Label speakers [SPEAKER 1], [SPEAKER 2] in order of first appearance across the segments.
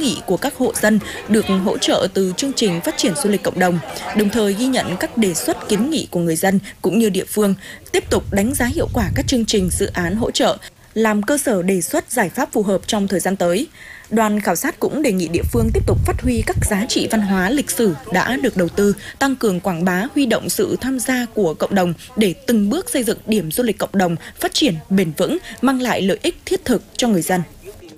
[SPEAKER 1] nghị của các hộ dân được hỗ trợ từ chương trình phát triển du lịch cộng đồng, đồng thời ghi nhận các đề xuất kiến nghị của người dân cũng như địa phương, tiếp tục đánh giá hiệu quả các chương trình dự án hỗ trợ, làm cơ sở đề xuất giải pháp phù hợp trong thời gian tới. Đoàn khảo sát cũng đề nghị địa phương tiếp tục phát huy các giá trị văn hóa lịch sử đã được đầu tư, tăng cường quảng bá, huy động sự tham gia của cộng đồng để từng bước xây dựng điểm du lịch cộng đồng phát triển bền vững, mang lại lợi ích thiết thực cho người dân.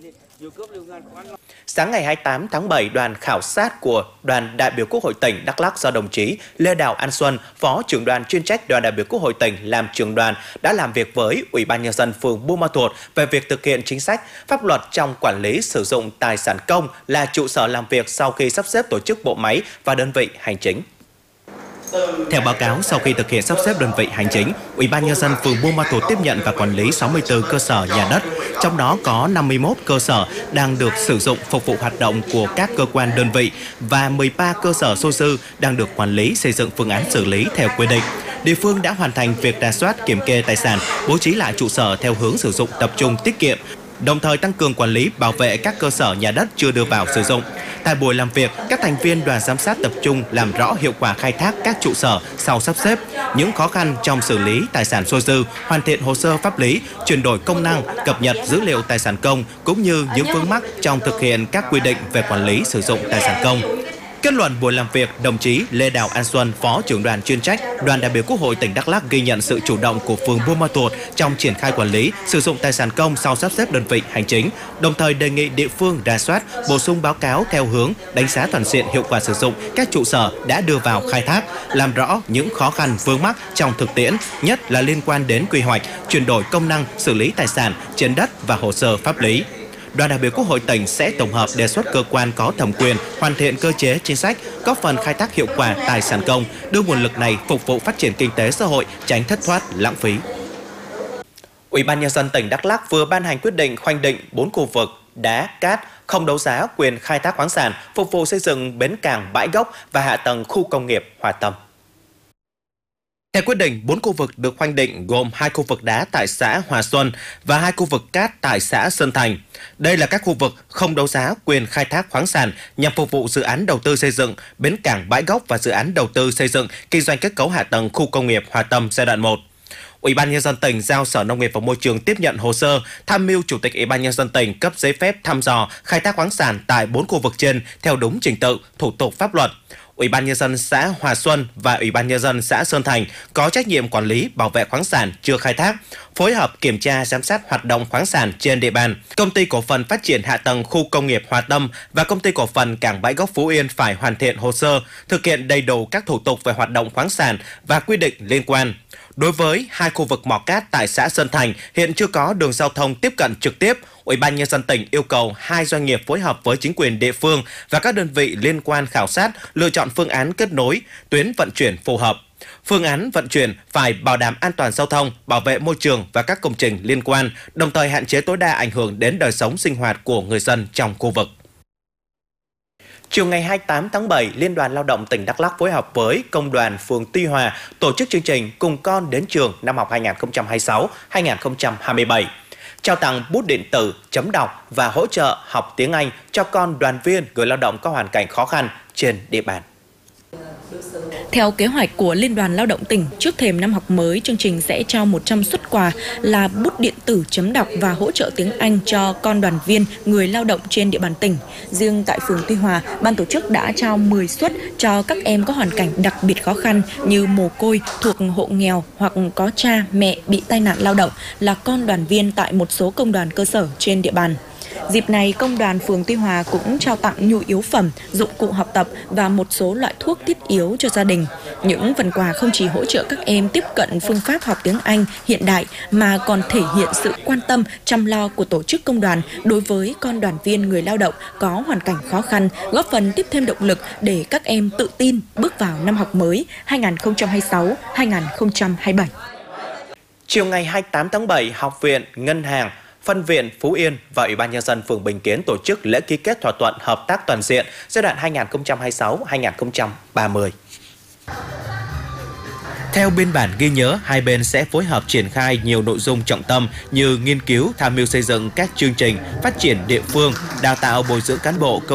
[SPEAKER 2] Sáng ngày 28 tháng 7, đoàn khảo sát của đoàn đại biểu Quốc hội tỉnh Đắk Lắk do đồng chí Lê Đào An Xuân, Phó trưởng đoàn chuyên trách đoàn đại biểu Quốc hội tỉnh làm trưởng đoàn đã làm việc với Ủy ban Nhân dân phường Buôn Ma Thuột về việc thực hiện chính sách pháp luật trong quản lý sử dụng tài sản công là trụ sở làm việc sau khi sắp xếp tổ chức bộ máy và đơn vị hành chính. Theo báo cáo, sau khi thực hiện sắp xếp đơn vị hành chính, Ủy ban Nhân dân phường Buôn Ma Thuột tiếp nhận và quản lý 64 cơ sở nhà đất, trong đó có 51 cơ sở đang được sử dụng phục vụ hoạt động của các cơ quan đơn vị và 13 cơ sở xô dư đang được quản lý xây dựng phương án xử lý theo quy định. Địa phương đã hoàn thành việc rà soát kiểm kê tài sản, bố trí lại trụ sở theo hướng sử dụng tập trung tiết kiệm, đồng thời tăng cường quản lý bảo vệ các cơ sở nhà đất chưa đưa vào sử dụng. Tại buổi làm việc, các thành viên đoàn giám sát tập trung làm rõ hiệu quả khai thác các trụ sở sau sắp xếp, những khó khăn trong xử lý tài sản xô dư, hoàn thiện hồ sơ pháp lý, chuyển đổi công năng, cập nhật dữ liệu tài sản công cũng như những vướng mắc trong thực hiện các quy định về quản lý sử dụng tài sản công. Kết luận buổi làm việc, đồng chí Lê Đào An Xuân, Phó trưởng đoàn chuyên trách đoàn đại biểu Quốc hội tỉnh Đắk Lắk ghi nhận sự chủ động của phường Buôn Ma Thuột trong triển khai quản lý sử dụng tài sản công sau sắp xếp đơn vị hành chính, đồng thời đề nghị địa phương rà soát, bổ sung báo cáo theo hướng đánh giá toàn diện hiệu quả sử dụng các trụ sở đã đưa vào khai thác, làm rõ những khó khăn vướng mắc trong thực tiễn, nhất là liên quan đến quy hoạch, chuyển đổi công năng, xử lý tài sản trên đất và hồ sơ pháp lý. Đoàn đại biểu Quốc hội tỉnh sẽ tổng hợp đề xuất cơ quan có thẩm quyền hoàn thiện cơ chế chính sách, góp phần khai thác hiệu quả tài sản công, đưa nguồn lực này phục vụ phát triển kinh tế xã hội, tránh thất thoát lãng phí. Ủy ban Nhân dân tỉnh Đắk Lắk vừa ban hành quyết định khoanh định 4 khu vực đá, cát không đấu giá quyền khai thác khoáng sản phục vụ xây dựng bến cảng Bãi Gốc và hạ tầng khu công nghiệp Hòa Tâm. Theo quyết định, 4 khu vực được khoanh định gồm 2 khu vực đá tại xã Hòa Xuân và 2 khu vực cát tại xã Sơn Thành. Đây là các khu vực không đấu giá quyền khai thác khoáng sản nhằm phục vụ dự án đầu tư xây dựng bến cảng Bãi Gốc và dự án đầu tư xây dựng kinh doanh kết cấu hạ tầng khu công nghiệp Hòa Tâm giai đoạn 1. Ủy ban Nhân dân tỉnh giao Sở Nông nghiệp và Môi trường tiếp nhận hồ sơ, tham mưu Chủ tịch Ủy ban Nhân dân tỉnh cấp giấy phép thăm dò khai thác khoáng sản tại 4 khu vực trên theo đúng trình tự, thủ tục pháp luật. Ủy ban Nhân dân xã Hòa Xuân và Ủy ban Nhân dân xã Sơn Thành có trách nhiệm quản lý bảo vệ khoáng sản chưa khai thác, phối hợp kiểm tra giám sát hoạt động khoáng sản trên địa bàn. Công ty cổ phần phát triển hạ tầng khu công nghiệp Hòa Tâm và Công ty cổ phần cảng Bãi Gốc Phú Yên phải hoàn thiện hồ sơ, thực hiện đầy đủ các thủ tục về hoạt động khoáng sản và quy định liên quan. Đối với 2 khu vực mỏ cát tại xã Sơn Thành, hiện chưa có đường giao thông tiếp cận trực tiếp. Ủy ban Nhân dân tỉnh yêu cầu 2 doanh nghiệp phối hợp với chính quyền địa phương và các đơn vị liên quan khảo sát, lựa chọn phương án kết nối, tuyến vận chuyển phù hợp. Phương án vận chuyển phải bảo đảm an toàn giao thông, bảo vệ môi trường và các công trình liên quan, đồng thời hạn chế tối đa ảnh hưởng đến đời sống sinh hoạt của người dân trong khu vực. Chiều ngày 28 tháng 7, Liên đoàn Lao động tỉnh Đắk Lắk phối hợp với Công đoàn phường Tuy Hòa tổ chức chương trình Cùng con đến trường năm học 2026-2027. Trao tặng bút điện tử, chấm đọc và hỗ trợ học tiếng Anh cho con đoàn viên người lao động có hoàn cảnh khó khăn trên địa bàn.
[SPEAKER 1] Theo kế hoạch của Liên đoàn Lao động tỉnh, trước thềm năm học mới, chương trình sẽ trao 100 suất quà là bút điện tử chấm đọc và hỗ trợ tiếng Anh cho con đoàn viên người lao động trên địa bàn tỉnh. Riêng tại phường Tuy Hòa, ban tổ chức đã trao 10 suất cho các em có hoàn cảnh đặc biệt khó khăn như mồ côi, thuộc hộ nghèo hoặc có cha, mẹ bị tai nạn lao động, là con đoàn viên tại một số công đoàn cơ sở trên địa bàn. Dịp này, Công đoàn phường Tuy Hòa cũng trao tặng nhu yếu phẩm, dụng cụ học tập và một số loại thuốc thiết yếu cho gia đình. Những phần quà không chỉ hỗ trợ các em tiếp cận phương pháp học tiếng Anh hiện đại mà còn thể hiện sự quan tâm, chăm lo của tổ chức công đoàn đối với con đoàn viên người lao động có hoàn cảnh khó khăn, góp phần tiếp thêm động lực để các em tự tin bước vào năm học mới 2026-2027.
[SPEAKER 2] Chiều ngày 28 tháng 7, Học viện Ngân hàng Phân viện Phú Yên và Ủy ban Nhân dân phường Bình Kiến tổ chức lễ ký kết thỏa thuận hợp tác toàn diện giai đoạn 2026-2030. Theo biên bản ghi nhớ, hai bên sẽ phối hợp triển khai nhiều nội dung trọng tâm như nghiên cứu, tham mưu xây dựng các chương trình phát triển địa phương, đào tạo bồi dưỡng cán bộ